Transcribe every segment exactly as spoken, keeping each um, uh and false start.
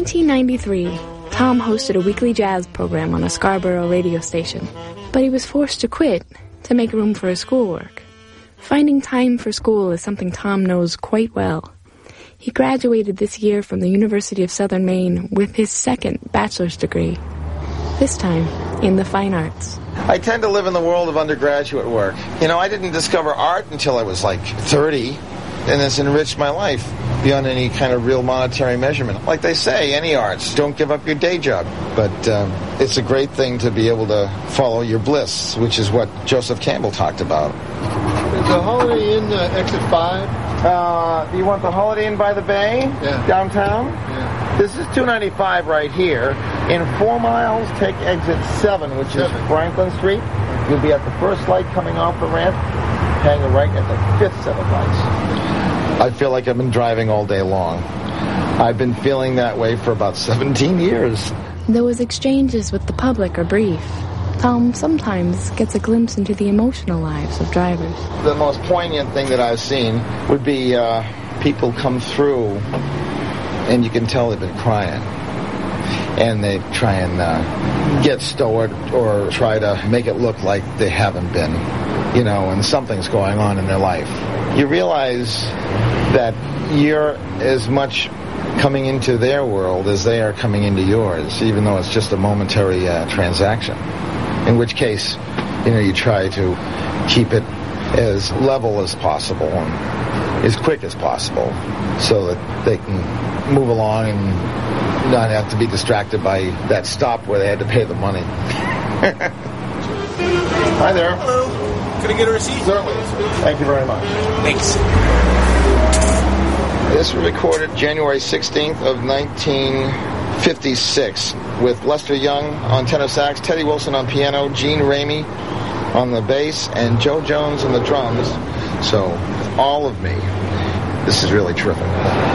nineteen ninety-three, Tom hosted a weekly jazz program on a Scarborough radio station, but he was forced to quit to make room for his schoolwork. Finding time for school is something Tom knows quite well. He graduated this year from the University of Southern Maine with his second bachelor's degree, this time in the fine arts. I tend to live in the world of undergraduate work. You know, I didn't discover art until I was like thirty, and it's enriched my life beyond any kind of real monetary measurement. Like they say, any arts, don't give up your day job. But um, it's a great thing to be able to follow your bliss, which is what Joseph Campbell talked about. Is the Holiday Inn uh, exit five? Uh, you want the Holiday Inn by the Bay? Yeah. Downtown? Yeah. This is two ninety-five right here. In four miles, take exit seven, which Seven. is Franklin Street. You'll be at the first light coming off the ramp, hanging right at the fifth set of lights. I feel like I've been driving all day long. I've been feeling that way for about seventeen years. Though his exchanges with the public are brief, Tom sometimes gets a glimpse into the emotional lives of drivers. The most poignant thing that I've seen would be uh, people come through and you can tell they've been crying. And they try and uh, get stoic or try to make it look like they haven't been, you know, and something's going on in their life. You realize that you're as much coming into their world as they are coming into yours, even though it's just a momentary uh, transaction. In which case, you know, you try to keep it as level as possible and as quick as possible so that they can move along and not have to be distracted by that stop where they had to pay the money. Hi there. Hello. Can I get a receipt? Certainly. Thank you very much. Thanks. This was recorded January sixteenth of nineteen fifty-six with Lester Young on tenor sax, Teddy Wilson on piano, Gene Ramey on the bass, and Joe Jones on the drums. So, all of me. This is really terrific.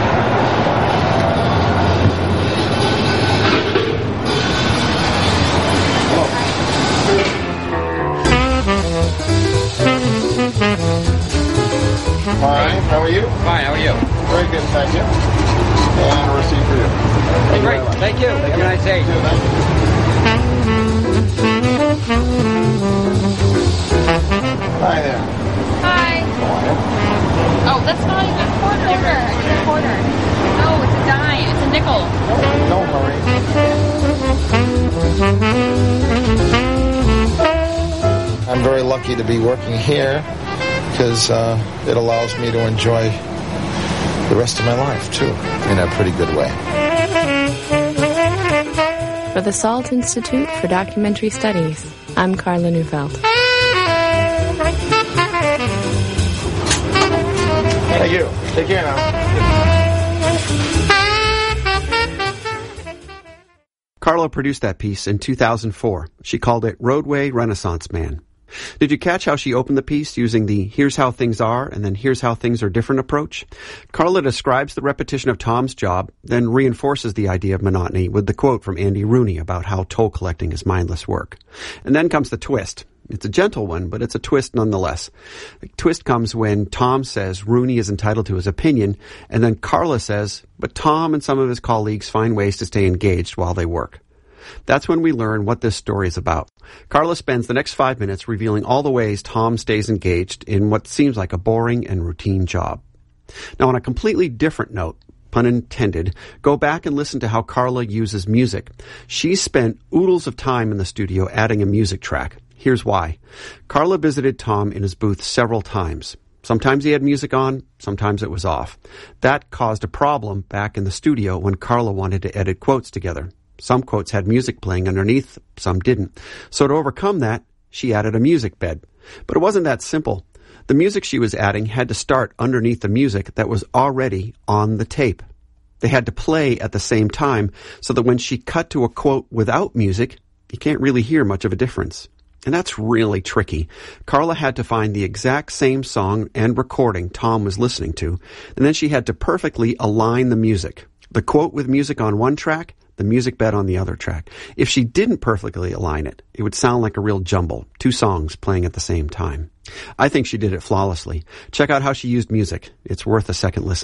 Hi, how are you? Fine, how are you? Very good, thank you. And a receipt for you. Thank Great, you very much. thank you. Have a nice day. Thank you. Hi there. Hi. Oh, that's not even a quarter. It's a quarter. No, it's a dime. It's a nickel. Don't worry. I'm very lucky to be working here because uh, it allows me to enjoy the rest of my life, too, in a pretty good way. For the Salt Institute for Documentary Studies, I'm Carla Neufeld. Thank you. Take care now. Carla produced that piece in two thousand four. She called it Roadway Renaissance Man. Did you catch how she opened the piece using the here's how things are and then here's how things are different approach? Carla describes the repetition of Tom's job, then reinforces the idea of monotony with the quote from Andy Rooney about how toll collecting is mindless work. And then comes the twist. It's a gentle one, but it's a twist nonetheless. The twist comes when Tom says Rooney is entitled to his opinion, and then Carla says, but Tom and some of his colleagues find ways to stay engaged while they work. That's when we learn what this story is about. Carla spends the next five minutes revealing all the ways Tom stays engaged in what seems like a boring and routine job. Now, on a completely different note, pun intended, go back and listen to how Carla uses music. She spent oodles of time in the studio adding a music track. Here's why. Carla visited Tom in his booth several times. Sometimes he had music on, sometimes it was off. That caused a problem back in the studio when Carla wanted to edit quotes together. Some quotes had music playing underneath, some didn't. So to overcome that, she added a music bed. But it wasn't that simple. The music she was adding had to start underneath the music that was already on the tape. They had to play at the same time so that when she cut to a quote without music, you can't really hear much of a difference. And that's really tricky. Carla had to find the exact same song and recording Tom was listening to, and then she had to perfectly align the music. The quote with music on one track, the music bed on the other track. If she didn't perfectly align it, it would sound like a real jumble, two songs playing at the same time. I think she did it flawlessly. Check out how she used music. It's worth a second listen.